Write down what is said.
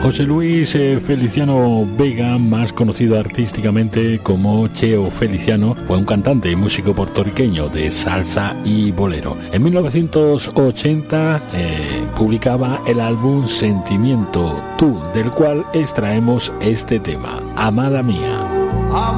José Luis Feliciano Vega, más conocido artísticamente como Cheo Feliciano, fue un cantante y músico puertorriqueño de salsa y bolero. En 1980 publicaba el álbum Sentimiento Tú, del cual extraemos este tema, Amada Mía.